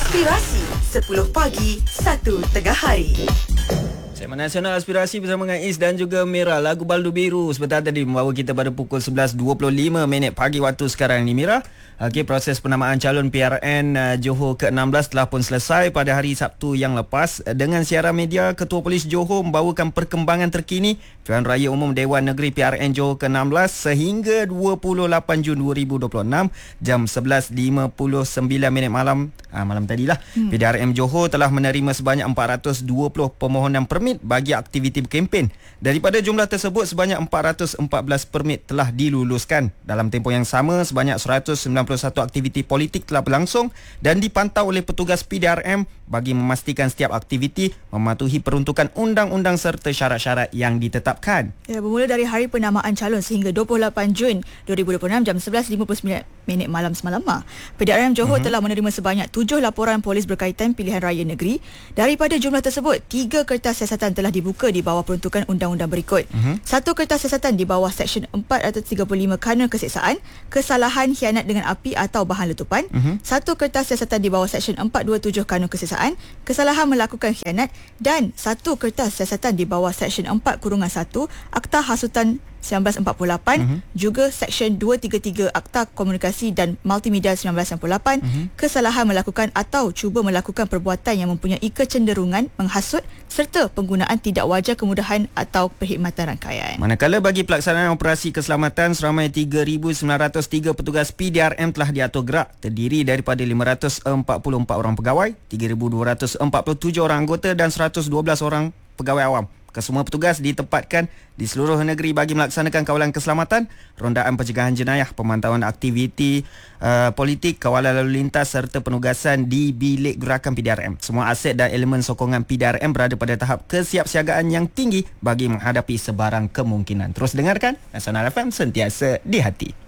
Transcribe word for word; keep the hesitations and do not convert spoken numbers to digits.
Aspirasi sepuluh pagi, satu tengah hari. Segmen Nasional Aspirasi bersama dengan Is dan juga Mira. Lagu Baldu Biru sebentar tadi membawa kita pada pukul sebelas dua puluh lima minit pagi waktu sekarang ni, Mira. Okey, proses penamaan calon P R N uh, Johor ke enam belas telah pun selesai pada hari Sabtu yang lepas. Dengan siaran media, Ketua Polis Johor membawakan perkembangan terkini Pilihan Raya Umum Dewan Negeri P R N Johor ke enam belas sehingga dua puluh lapan Jun dua ribu dua puluh enam jam sebelas lima puluh sembilan minit malam. Ah, malam tadilah. Hmm. P D R M Johor telah menerima sebanyak empat ratus dua puluh permohonan permit bagi aktiviti berkempen. Daripada jumlah tersebut, sebanyak empat ratus empat belas permit telah diluluskan. Dalam tempoh yang sama, sebanyak seratus sembilan puluh satu aktiviti politik telah berlangsung dan dipantau oleh petugas P D R M bagi memastikan setiap aktiviti mematuhi peruntukan undang-undang serta syarat-syarat yang ditetapkan. Ya, bermula dari hari penamaan calon sehingga dua puluh lapan Jun dua ribu dua puluh enam jam sebelas lima puluh sembilan minit malam semalam, P D R M Johor uh-huh. telah menerima sebanyak tujuh laporan polis berkaitan pilihan raya negeri. Daripada jumlah tersebut, tiga kertas siasatan telah dibuka di bawah peruntukan undang-undang berikut. Uh-huh. Satu kertas siasatan di bawah Seksyen empat ratus tiga puluh lima Kanun Keseksaan, kesalahan khianat dengan api atau bahan letupan. Uh-huh. Satu kertas siasatan di bawah Seksyen empat ratus dua puluh tujuh Kanun Keseksaan, kesalahan melakukan khianat, dan satu kertas siasatan di bawah Seksyen empat satu Akta Hasutan seribu sembilan ratus empat puluh lapan, uh-huh. juga Seksyen dua ratus tiga puluh tiga Akta Komunikasi dan Multimedia seribu sembilan ratus sembilan puluh lapan, uh-huh. kesalahan melakukan atau cuba melakukan perbuatan yang mempunyai kecenderungan menghasut serta penggunaan tidak wajar kemudahan atau perkhidmatan rangkaian. Manakala bagi pelaksanaan operasi keselamatan, seramai tiga ribu sembilan ratus tiga petugas P D R M telah diatur gerak, terdiri daripada lima ratus empat puluh empat orang pegawai, tiga ribu dua ratus empat puluh tujuh orang anggota dan seratus dua belas orang pegawai awam. Kesemua petugas ditempatkan di seluruh negeri bagi melaksanakan kawalan keselamatan, rondaan pencegahan jenayah, pemantauan aktiviti uh, politik, kawalan lalu lintas serta penugasan di bilik gerakan P D R M. Semua aset dan elemen sokongan P D R M berada pada tahap kesiapsiagaan yang tinggi bagi menghadapi sebarang kemungkinan. Terus dengarkan Nasional F M, sentiasa di hati.